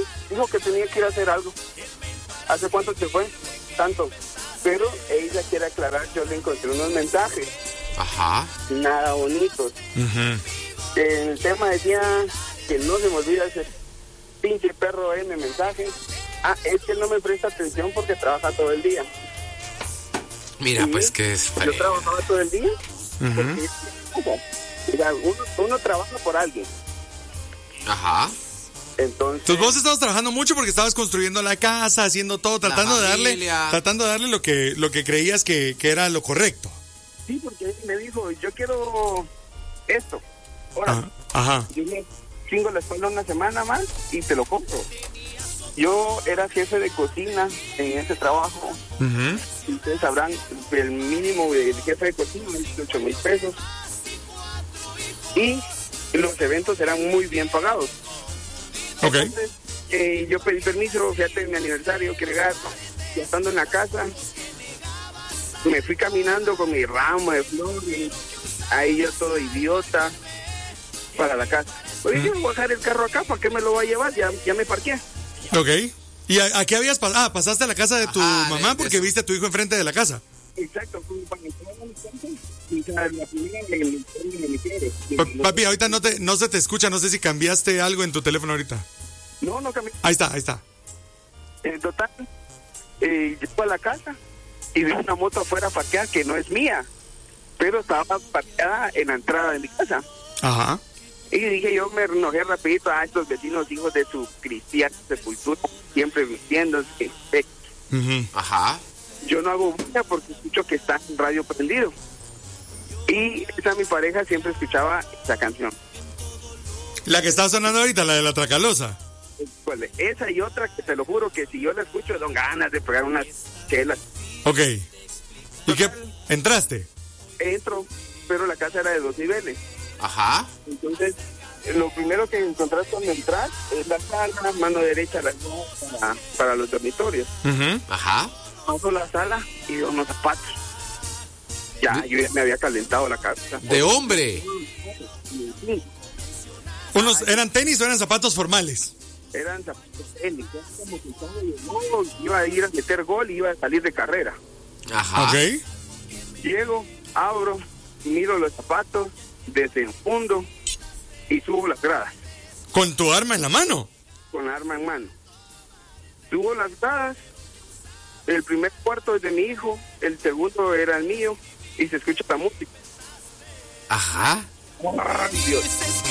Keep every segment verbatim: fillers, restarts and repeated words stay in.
dijo que tenía que ir a hacer algo. ¿Hace cuánto se fue? Tanto. Pero ella quiere aclarar, yo le encontré unos mensajes. Ajá. Nada bonitos. Uh-huh. El tema decía que no se me olvida ese pinche perro M mensaje. Ah, es que él no me presta atención porque trabaja todo el día. Mira, y pues que es feo. Yo trabajaba todo el día. Uh-huh. Porque, o sea, uno, uno trabaja por alguien. Ajá. Entonces, Entonces vos estabas trabajando mucho porque estabas construyendo la casa, haciendo todo, tratando de darle, tratando de darle lo que, lo que creías que, que era lo correcto. Sí, porque él me dijo, yo quiero esto. Ahora, ajá, ajá. Yo me chingo la espalda una semana más y te lo compro. Yo era jefe de cocina en ese trabajo. Uh-huh. Ustedes sabrán, el mínimo del jefe de cocina es ocho mil pesos. Y los eventos eran muy bien pagados. Ok. Entonces, eh, yo pedí permiso, fíjate, en mi aniversario, que llegar, ya estando en la casa, me fui caminando con mi ramo de flores, ahí yo todo idiota, para la casa. Oye, mm. yo voy a dejar el carro acá, ¿para qué me lo voy a llevar? Ya, ya me parqué. Ok. ¿Y a, a qué habías pasado? Ah, pasaste a la casa de tu Ajá, mamá de, porque de viste a tu hijo enfrente de la casa. Exacto, para entrar a mi casa, la primera en el Papi, ahorita no, te, no se te escucha, no sé si cambiaste algo en tu teléfono ahorita. No, no cambié. Ahí está, ahí está. En total, eh, llego a la casa y vi una moto afuera parqueada que no es mía, pero estaba parqueada en la entrada de mi casa. Ajá. Y dije, yo me enojé rapidito a estos vecinos hijos de su cristiana sepultura, siempre vistiéndose. Uh-huh. Ajá. Yo no hago bulla porque escucho que está en radio prendido. Y esa mi pareja siempre escuchaba esa canción. La que está sonando ahorita, la de la Tracalosa. Pues esa y otra que te lo juro que si yo la escucho don ganas de pegar unas chelas. Ok. ¿Y qué? ¿Entraste? Entro, pero la casa era de dos niveles. Ajá. Entonces, lo primero que encontrás cuando entras es la sala, mano derecha la para, para los dormitorios. Uh-huh. Ajá. Paso la sala y veo unos zapatos. Ya, yo ya me había calentado la casa. ¿De hombre? Sí. ¿Unos, ¿Eran tenis o eran zapatos formales? Eran zapatos tenis. Como que yo iba a ir a meter gol y iba a salir de carrera. Ajá. Ok. Llego, abro, miro los zapatos, desenfundo y subo las gradas. ¿Con tu arma en la mano? Con la arma en mano. Subo las gradas. El primer cuarto es de mi hijo, el segundo era el mío y se escucha la música. Ajá. ¡Ay, Dios!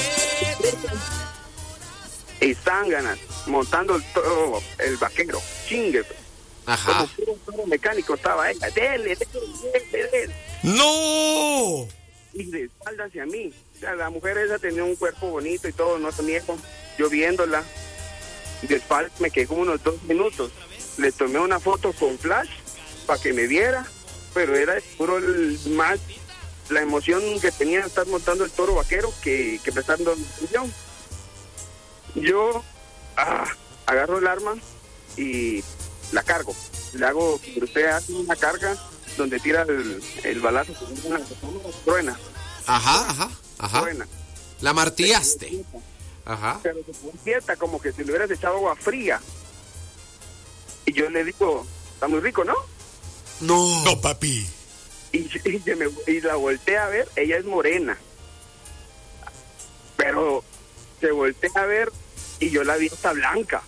Y zánganas, montando el toro, el vaquero, chingue. Ajá. Como un toro mecánico estaba ella. Dele, dele, dele, dele. ¡No! Y de espalda hacia mí. O sea, la mujer esa tenía un cuerpo bonito y todo, no te niego. Yo viéndola, de espalda me quedé como unos dos minutos. Le tomé una foto con flash para que me viera, pero era puro el más la emoción que tenía de estar montando el toro vaquero que, que prestando atención. Yo ah, agarro el arma y la cargo. Le hago, usted hace una carga donde tira el, el balazo con una truena. Ajá, ajá, ajá. Truena. La martillaste. Ajá. Pero se pone quieta, como que si le hubieras echado agua fría. Y yo le digo, está muy rico, ¿no? No. No, papi. Y, y, se me, y la volteé a ver, ella es morena. Pero se voltea a ver y yo la vi hasta blanca.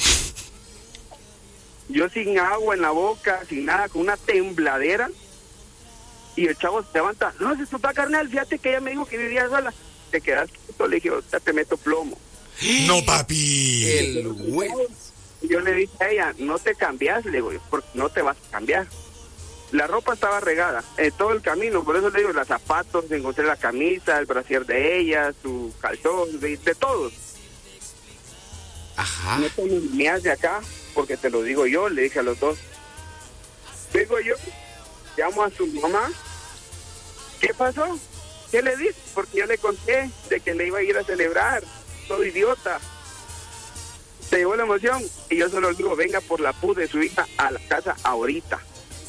Yo sin agua en la boca, sin nada, con una tembladera. Y el chavo se levanta, no, se está carnal, fíjate que ella me dijo que vivía sola. Te quedas quieto, le dije, ya te meto plomo. No, papi. El huevo. Yo le dije a ella, no te cambias, le digo, porque no te vas a cambiar. La ropa estaba regada, eh, todo el camino, por eso le digo, los zapatos, encontré la camisa, el brasier de ella, su calzón, de, de todos. Ajá. No te me de acá, porque te lo digo yo, le dije a los dos. Digo yo, llamo a su mamá, ¿qué pasó? ¿Qué le dije? Porque yo le conté de que le iba a ir a celebrar, todo idiota. Se llevó la emoción y yo solo le digo, venga por la pu de su hija a la casa ahorita.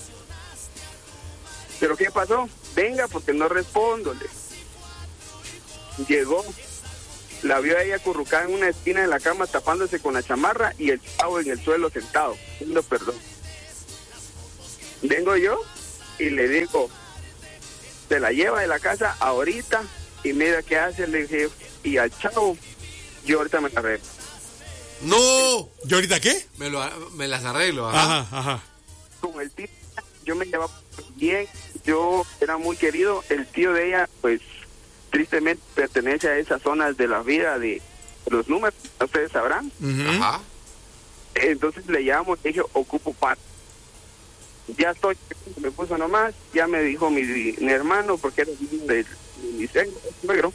¿Pero qué pasó? Venga, porque no respondo. Llegó la vio a ella acurrucada en una esquina de la cama tapándose con la chamarra y el chavo en el suelo sentado, pidiendo perdón. Vengo yo y le digo, se la lleva de la casa ahorita y mira qué hace, le dije, y al chavo, yo ahorita me la arreglo. ¡No! ¿Yo ahorita qué? Me, lo, me las arreglo, ajá. Ajá, ajá. Con el tío, yo me llevaba bien, yo era muy querido, el tío de ella, pues, tristemente pertenece a esas zonas de la vida de los números, ustedes sabrán. Uh-huh. Ajá. Entonces le llamo, le dije, ocupo parte. Ya estoy, me puso nomás, ya me dijo mi, mi hermano, porque era de, de, de mi suegro.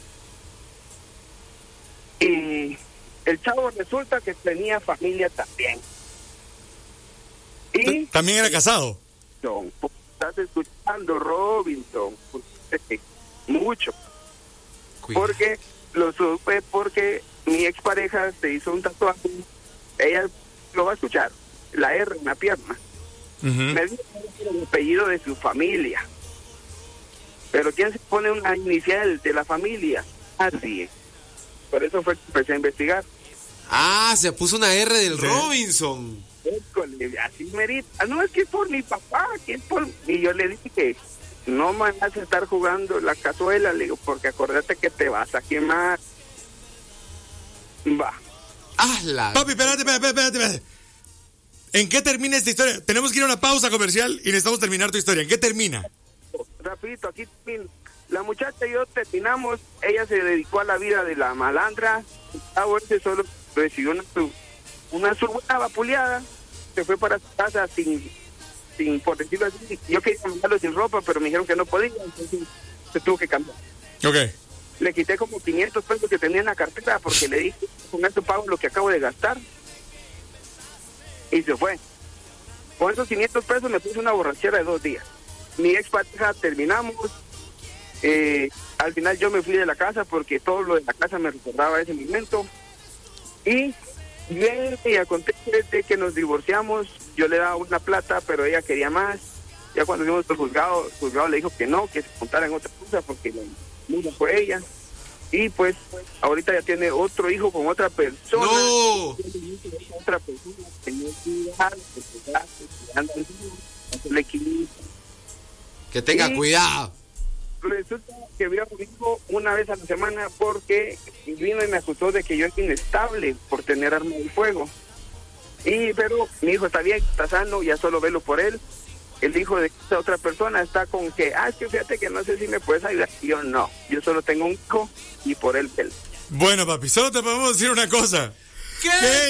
Y el chavo resulta que tenía familia también. Y ¿también era casado? Robinson, estás escuchando, Robinson, mucho. Cuidado. Porque lo supe porque mi expareja se hizo un tatuaje, ella lo va a escuchar, la R en la pierna. Uh-huh. Me dijo el apellido de su familia. Pero ¿quién se pone una inicial de la familia? Así. Por eso fue que empecé a investigar. Ah, se puso una R del Robinson. École, así merita. No, es que es por mi papá, que es por... Y yo le dije que no me vas a estar jugando la cazuela, le digo, porque acuérdate que te vas a quemar. Va. ¡Hazla! Papi, espérate, espérate, espérate, espérate. ¿En qué termina esta historia? Tenemos que ir a una pausa comercial y necesitamos terminar tu historia. ¿En qué termina? Rapidito, aquí termino. La muchacha y yo terminamos, ella se dedicó a la vida de la malandra, a ese solo recibió una, una subuena vapuleada, se fue para su casa sin, sin, por decirlo así, yo quería mandarlo sin ropa, pero me dijeron que no podía, entonces se tuvo que cambiar. Ok. Le quité como quinientos pesos que tenía en la cartera porque le dije, con esto pago lo que acabo de gastar. Y se fue. Con esos quinientos pesos me puse una borrachera de dos días. Mi ex pareja terminamos. Eh, al final yo me fui de la casa porque todo lo de la casa me recordaba ese momento. Y bien, y acontece de que nos divorciamos. Yo le daba una plata, pero ella quería más. Ya cuando fuimos al juzgado, el juzgado le dijo que no, que se contara en otra cosa porque no fue ella. Y pues ahorita ya tiene otro hijo con otra persona. ¡No! Otra persona que no cuidar, Que tenga y cuidado. resulta que vio a mi hijo una vez a la semana porque vino y me acusó de que yo era inestable por tener arma de fuego. Y pero mi hijo está bien, está sano, ya solo velo por él. El hijo de esta otra persona está con que, ah, es que fíjate que no sé si me puedes ayudar. Y yo no, yo solo tengo un hijo y por él él. Bueno, papi, solo te podemos decir una cosa. ¿Qué? ¿Qué?